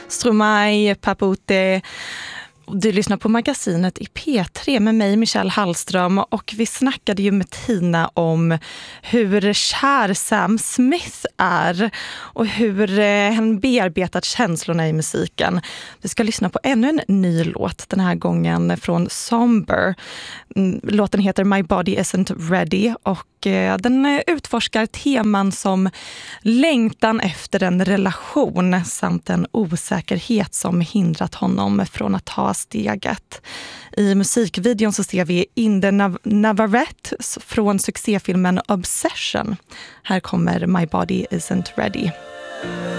Stromae, Papote. Du lyssnar på magasinet i P3 med mig, Michelle Hallström, och vi snackade ju med Tina om hur kär Sam Smith är och hur han bearbetat känslorna i musiken. Vi ska lyssna på ännu en ny låt, den här gången från Somber. Låten heter My Body Isn't Ready och den utforskar teman som längtan efter en relation samt en osäkerhet som hindrat honom från att ta steget. I musikvideon så ser vi Inde Navarrete från succéfilmen Obsession. Här kommer My Body Isn't Ready.